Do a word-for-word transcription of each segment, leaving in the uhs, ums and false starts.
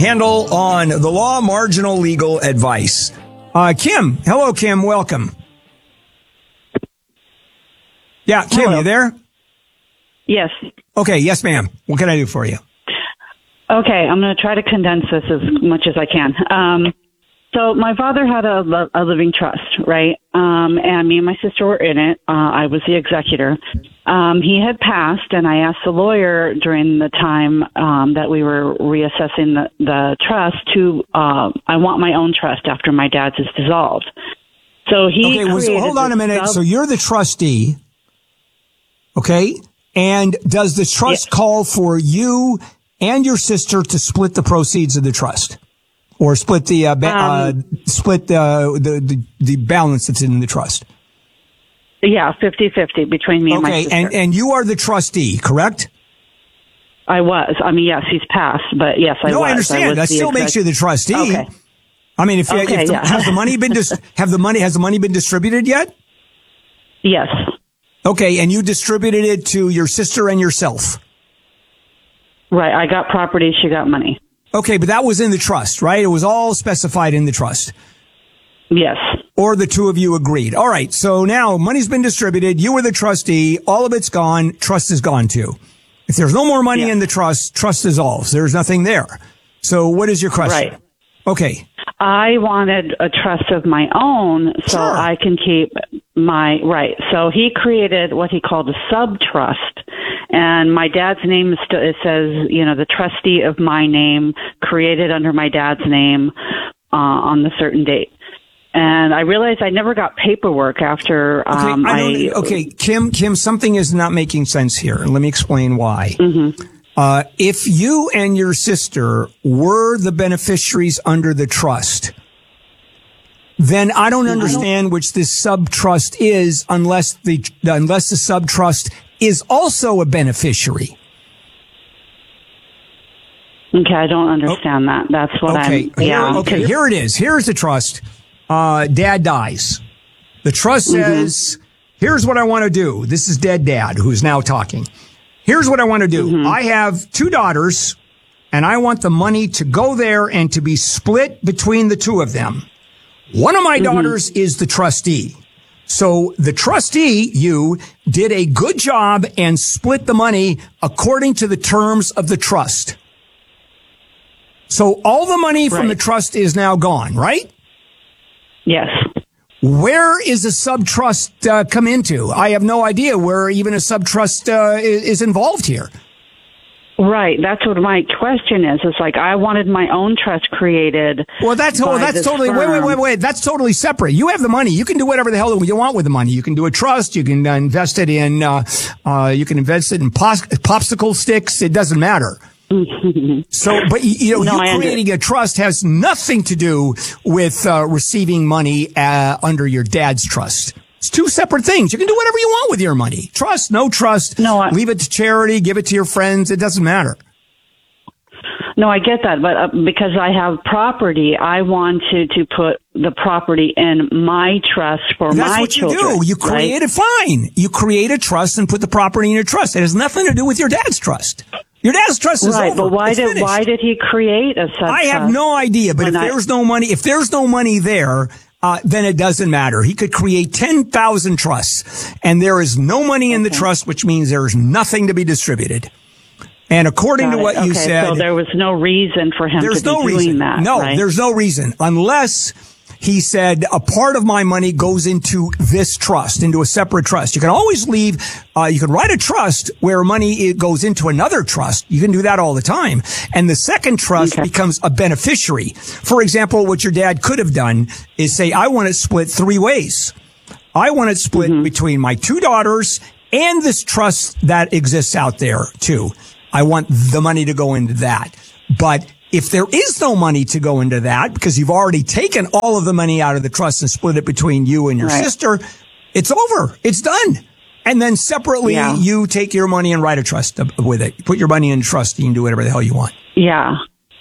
handle on the law, marginal legal advice. Uh, Kim. Hello, Kim. Welcome. Yeah, Kim, Hello. You there? Yes. Okay. Yes, ma'am. What can I do for you? Okay, I'm going to try to condense this as much as I can. Um, so my father had a, a living trust, right? Um, and me and my sister were in it. Uh, I was the executor. Um, he had passed, and I asked the lawyer during the time um, that we were reassessing the, the trust to, uh, I want my own trust after my dad's is dissolved. So he Okay, well, so hold on a minute. Sub- so you're the trustee, okay? And does the trust yeah. call for you and your sister to split the proceeds of the trust, or split the uh, ba- um, uh, split uh, the, the the balance that's in the trust? Yeah, fifty-fifty between me and okay, my sister. Okay, and and you are the trustee, correct? I was. I mean, yes, he's passed, but yes, I no, was. I understand. I that still exec- makes you the trustee. Okay. I mean, if, you, okay, if the, yeah. has the money been dis- have the money has the money been distributed yet? Yes. Okay, and you distributed it to your sister and yourself. Right, I got property, she got money. Okay, but that was in the trust, right? It was all specified in the trust. Yes. Or the two of you agreed. All right, so now money's been distributed. You were the trustee. All of it's gone. Trust is gone too. If there's no more money yes. in the trust, trust dissolves. There's nothing there. So what is your question? Right. Okay. I wanted a trust of my own so sure. I can keep my, right. So he created what he called a sub-trust. And my dad's name is still, it says, you know, the trustee of my name, created under my dad's name uh, on the certain date. And I realized I never got paperwork after um, okay, I, I. Okay, Kim, Kim, something is not making sense here. And let me explain why. Mm-hmm. Uh, if you and your sister were the beneficiaries under the trust, then I don't understand which this sub-trust is unless the, unless the sub-trust is also a beneficiary. Okay, I don't understand oh, that. That's what okay. I'm, yeah. Okay, here it is. Here's the trust. Uh, dad dies. The trust says, mm-hmm. here's what I want to do. This is dead dad who's now talking. Here's what I want to do. Mm-hmm. I have two daughters, and I want the money to go there and to be split between the two of them. One of my mm-hmm. daughters is the trustee. So the trustee, you, did a good job and split the money according to the terms of the trust. So all the money right. from the trust is now gone, right? Yes. Where is a sub-trust uh, come into? I have no idea where even a sub-trust uh, is, is involved here. Right. That's what my question is. It's like I wanted my own trust created. Well, that's oh, that's totally firm. wait, wait, wait, wait. That's totally separate. You have the money. You can do whatever the hell you want with the money. You can do a trust. You can uh, invest it in. Uh, uh, you can invest it in pos- popsicle sticks. It doesn't matter. So, but you know, no, you creating a trust has nothing to do with uh, receiving money uh, under your dad's trust. It's two separate things. You can do whatever you want with your money. Trust, no trust. No, I, leave it to charity. Give it to your friends. It doesn't matter. No, I get that, but uh, because I have property, I wanted to put the property in my trust for That's my what children. you do. You create right? it fine. You create a trust and put the property in your trust. It has nothing to do with your dad's trust. Your dad's trust is right, over. But why it's did finished. why did he create a sub? I have no idea. But if I, there's no money, if there's no money there, uh, then it doesn't matter. He could create ten thousand trusts, and there is no money okay. in the trust, which means there's nothing to be distributed. And according Got to what it. you okay, said, so there was no reason for him there's to be no doing reason. that. No, right? there's no reason unless he said a part of my money goes into this trust, into a separate trust. You can always leave, uh, you can write a trust where money it goes into another trust. You can do that all the time. And the second trust okay. becomes a beneficiary. For example, what your dad could have done is say, I want it split three ways. I want it split mm-hmm. between my two daughters and this trust that exists out there too. I want the money to go into that. But if there is no money to go into that, because you've already taken all of the money out of the trust and split it between you and your right. sister, it's over. It's done. And then separately, yeah. you take your money and write a trust with it. Put your money in trust. You can do whatever the hell you want. Yeah.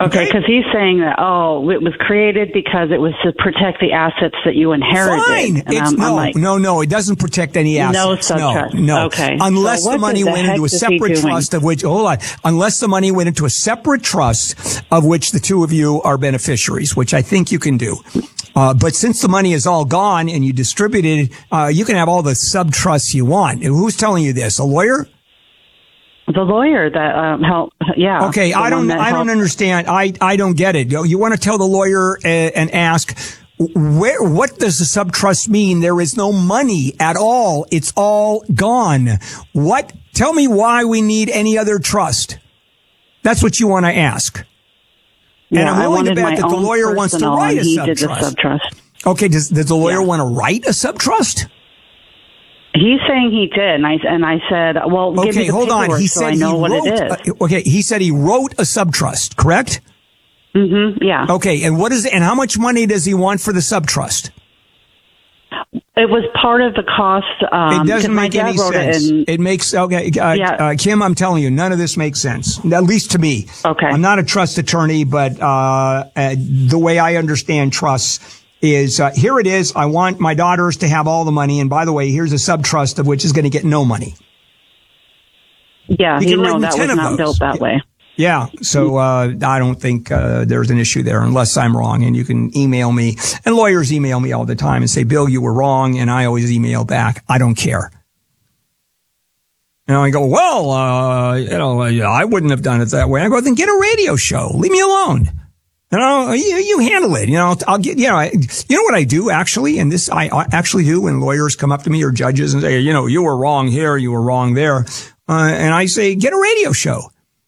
Okay, because he's saying that, oh, it was created because it was to protect the assets that you inherited. Fine. And It's, I'm, no, I'm like, no, no. It doesn't protect any no assets. sub-trust. No, no. Okay. Unless So the what money the went heck into a is he separate doing? trust of which, hold on, unless the money went into a separate trust of which the two of you are beneficiaries, which I think you can do. Uh, but since the money is all gone and you distributed it, uh, you can have all the sub-trusts you want. Who's telling you this? A lawyer? The lawyer that um, helped, yeah. Okay, I don't, I don't understand. I, I don't get it. You, you want to tell the lawyer uh, and ask, where, what does the sub-trust mean? There is no money at all. It's all gone. What? Tell me why we need any other trust. That's what you want to ask. And yeah, I'm willing to bet that the own lawyer wants to write a he sub-trust. Did the sub-trust. Okay, does, does the lawyer Yeah. want to write a sub-trust? He's saying he did, and I and I said, "Well, give Okay, me the hold on. paperwork He so said I know he what wrote. it is." Uh, okay, he said he wrote a sub-trust, correct? Mm-hmm. Yeah. Okay, and what is and how much money does he want for the sub-trust? It was part of the cost. Um, It doesn't 'cause my make dad any wrote sense. It, in, It makes okay, uh, Yeah. uh, Kim. I'm telling you, none of this makes sense. At least to me. Okay. I'm not a trust attorney, but uh, uh, the way I understand trusts is uh, here it is. I want my daughters to have all the money, and by the way, here's a sub-trust of which is going to get no money. yeah, You you can know write that ten was of not those. built that way. Yeah, so uh, I don't think uh, there's an issue there unless I'm wrong. And you can email me, and lawyers email me all the time and say, Bill, you were wrong, and I always email back. I don't care. And I go, well, uh, you know, I wouldn't have done it that way. I go, then get a radio show. Leave me alone. You know, you, you handle it. You know, I'll get, you know, I, you know what I do actually, and this I actually do when lawyers come up to me or judges and say, you know, you were wrong here, you were wrong there. Uh, and I say, get a radio show.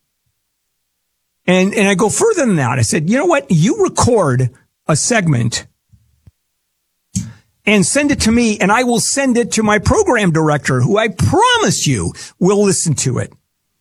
And, and I go further than that. I said, you know what? You record a segment and send it to me, and I will send it to my program director, who I promise you will listen to it.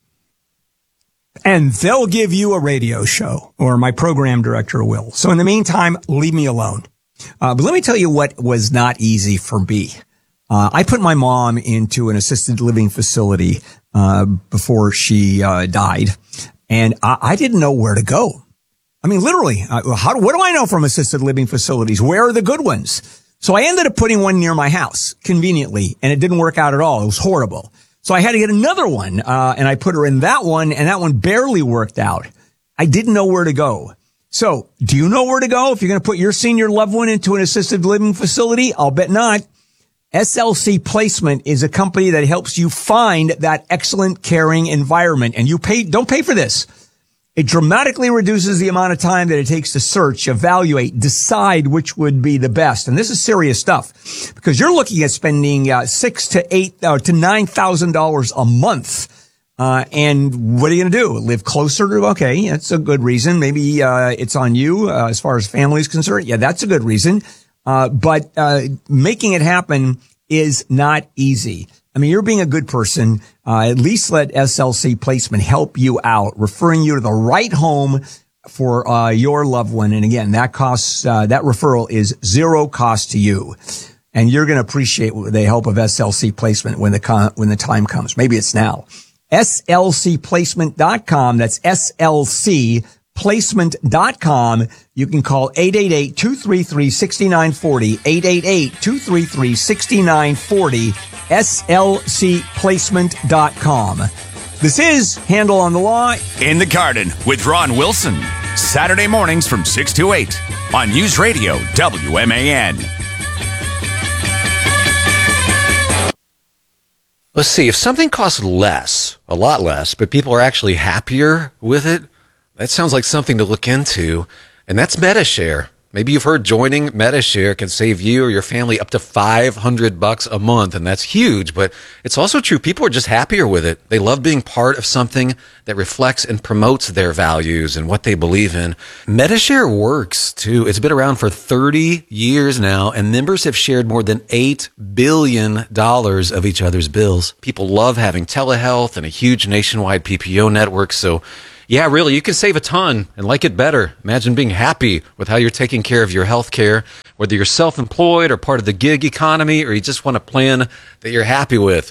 And they'll give you a radio show, or my program director will. So in the meantime, leave me alone. Uh, but let me tell you what was not easy for me. Uh, I put my mom into an assisted living facility, uh, before she, uh, died. And I, I didn't know where to go. I mean, literally, uh, how, what do I know from assisted living facilities? Where are the good ones? So I ended up putting one near my house conveniently, and it didn't work out at all. It was horrible. So I had to get another one, uh, and I put her in that one, and that one barely worked out. I didn't know where to go. So do you know where to go if you're going to put your senior loved one into an assisted living facility? I'll bet not. S L C Placement is a company that helps you find that excellent, caring environment, and you pay, don't pay for this. It dramatically reduces the amount of time that it takes to search, evaluate, decide which would be the best. And this is serious stuff because you're looking at spending uh, six to eight uh, to nine thousand dollars a month. Uh, and what are you going to do? Live closer to? Okay, that's a good reason. Maybe uh, it's on you uh, as far as family is concerned. Yeah, that's a good reason. Uh, but uh, making it happen is not easy. I mean, you're being a good person. Uh, at least let S L C Placement help you out, referring you to the right home for uh, your loved one. And again, that costs, uh, that referral is zero cost to you. And you're going to appreciate the help of S L C Placement when the con- when the time comes. Maybe it's now. S L C placement dot com. That's S L C placement dot com. You can call eight eight eight, two three three, six nine four zero, eight eight eight, two three three, six nine four zero, S L C placement dot com. This is Handel on the Law. In the Garden with Ron Wilson. Saturday mornings from six to eight on News Radio W M A N. Let's see, if something costs less, a lot less, but people are actually happier with it, that sounds like something to look into, and that's MediShare. Maybe you've heard joining MediShare can save you or your family up to five hundred bucks a month, and that's huge, but it's also true. People are just happier with it. They love being part of something that reflects and promotes their values and what they believe in. MediShare works, too. It's been around for thirty years now, and members have shared more than eight billion dollars of each other's bills. People love having telehealth and a huge nationwide P P O network, so yeah, really, you can save a ton and like it better. Imagine being happy with how you're taking care of your health care, whether you're self-employed or part of the gig economy, or you just want a plan that you're happy with.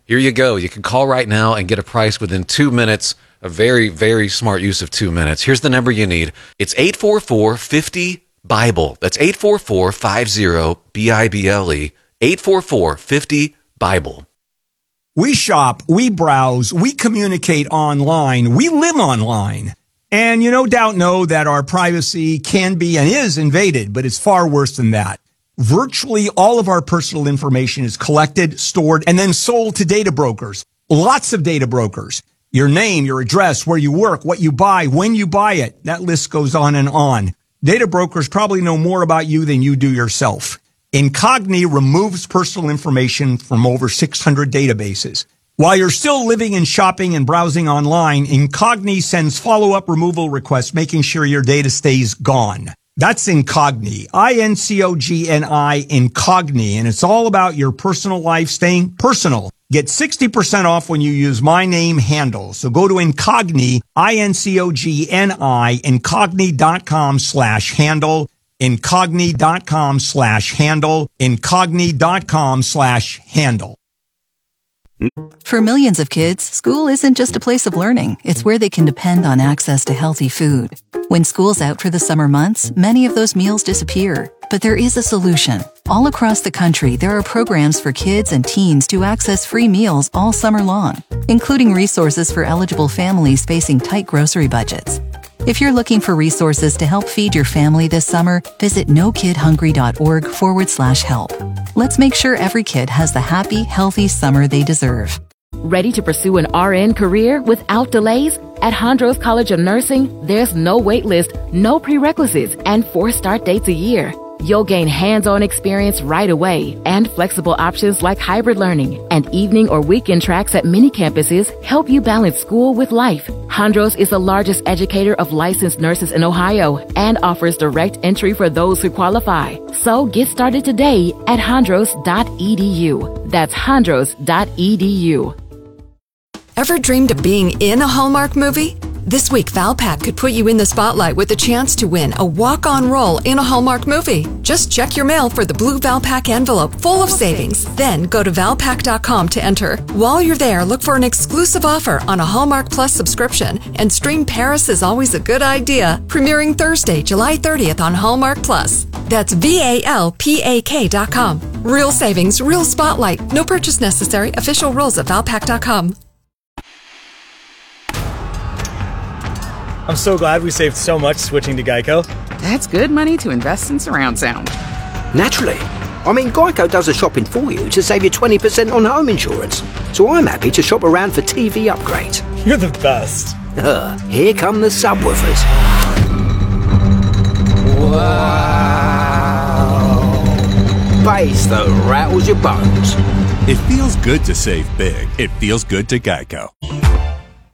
Here you go. You can call right now and get a price within two minutes. A very, very smart use of two minutes. Here's the number you need. It's eight four four, five zero, BIBLE. That's eight four four, five zero, B I B L E. eight four four, five zero, BIBLE. We shop, we browse, we communicate online, we live online. And you no doubt know that our privacy can be and is invaded, but it's far worse than that. Virtually all of our personal information is collected, stored, and then sold to data brokers. Lots of data brokers. Your name, your address, where you work, what you buy, when you buy it. That list goes on and on. Data brokers probably know more about you than you do yourself. Incogni removes personal information from over six hundred databases. While you're still living and shopping and browsing online, Incogni sends follow-up removal requests, making sure your data stays gone. That's Incogni, I N C O G N I, Incogni, and it's all about your personal life staying personal. Get sixty percent off when you use my name handle. So go to Incogni, I N C O G N I, incogni.com slash handle, incogni.com slash handle, incogni.com slash handle. For millions of kids, school isn't just a place of learning. It's where they can depend on access to healthy food. When school's out for the summer months, many of those meals disappear. But there is a solution. All across the country, there are programs for kids and teens to access free meals all summer long, including resources for eligible families facing tight grocery budgets. If you're looking for resources to help feed your family this summer, visit nokidhungry.org forward slash help. Let's make sure every kid has the happy, healthy summer they deserve. Ready to pursue an R N career without delays? At Hondros College of Nursing, there's no wait list, no prerequisites, and four start dates a year. You'll gain hands-on experience right away, and flexible options like hybrid learning and evening or weekend tracks at many campuses help you balance school with life. Hondros is the largest educator of licensed nurses in Ohio and offers direct entry for those who qualify. So get started today at hondros dot e d u. That's hondros dot e d u. Ever dreamed of being in a Hallmark movie? This week, Valpak could put you in the spotlight with a chance to win a walk-on role in a Hallmark movie. Just check your mail for the blue Valpak envelope full of savings. Then go to valpak dot com to enter. While you're there, look for an exclusive offer on a Hallmark Plus subscription and stream Paris is Always a Good Idea, premiering Thursday, July thirtieth on Hallmark Plus. That's V A L P A K dot com. Real savings, real spotlight. No purchase necessary. Official rules at valpak dot com. I'm so glad we saved so much switching to Geico. That's good money to invest in surround sound. Naturally. I mean, Geico does the shopping for you to save you twenty percent on home insurance. So I'm happy to shop around for T V upgrades. You're the best. Uh, here come the subwoofers. Wow. Bass that rattles your bones. It feels good to save big. It feels good to Geico.